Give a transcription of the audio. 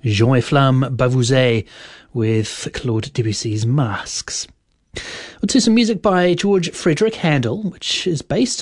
Jean et Flamme Bavouzet with Claude Debussy's Masks. To some music by George Frederick Handel, which is based